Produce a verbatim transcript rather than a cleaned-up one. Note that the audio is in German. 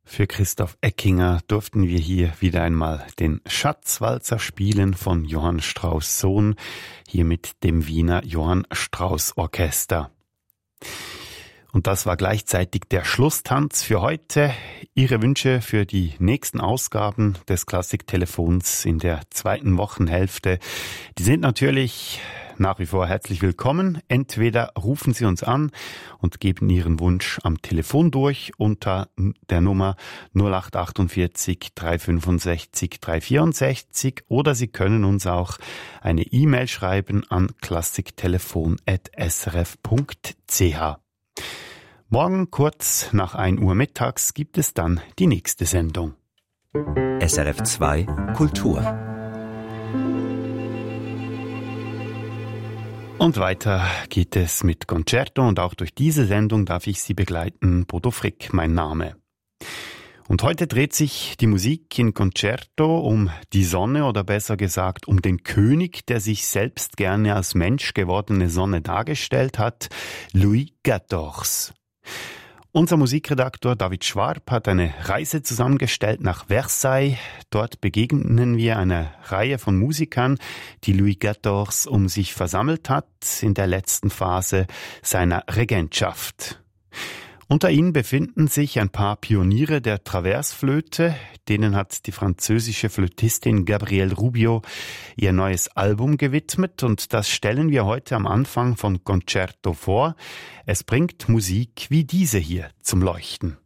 Für Christoph Eckinger durften wir hier wieder einmal den Schatzwalzer spielen von Johann Strauss Sohn, hier mit dem Wiener Johann Strauss Orchester. Und das war gleichzeitig der Schlusstanz für heute. Ihre Wünsche für die nächsten Ausgaben des Klassiktelefons in der zweiten Wochenhälfte, die sind natürlich nach wie vor herzlich willkommen. Entweder rufen Sie uns an und geben Ihren Wunsch am Telefon durch unter der Nummer null acht achtundvierzig drei fünfundsechzig drei vierundsechzig oder Sie können uns auch eine E-Mail schreiben an klassiktelefon at s r f punkt c h. Morgen kurz nach ein Uhr mittags gibt es dann die nächste Sendung. S R F zwei Kultur. Und weiter geht es mit Concerto und auch durch diese Sendung darf ich Sie begleiten. Bodo Frick, mein Name. Und heute dreht sich die Musik in Concerto um die Sonne oder besser gesagt um den König, der sich selbst gerne als Mensch gewordene Sonne dargestellt hat, Louis quatorze. Unser Musikredaktor David Schwarb hat eine Reise zusammengestellt nach Versailles. Dort begegnen wir einer Reihe von Musikern, die Louis quatorze um sich versammelt hat in der letzten Phase seiner Regentschaft. Unter ihnen befinden sich ein paar Pioniere der Traversflöte, denen hat die französische Flötistin Gabrielle Rubio ihr neues Album gewidmet und das stellen wir heute am Anfang von Concerto vor. Es bringt Musik wie diese hier zum Leuchten.